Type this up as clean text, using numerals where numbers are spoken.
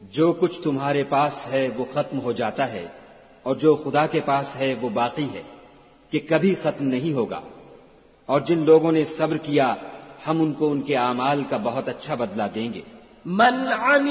जो कुछ तुम्हारे पास है वो खत्म हो जाता है और जो खुदा के पास है वो बाकी है कि कभी खत्म नहीं होगा। और जिन लोगों ने सब्र किया हम उनको उनके आमाल का बहुत अच्छा बदला देंगे।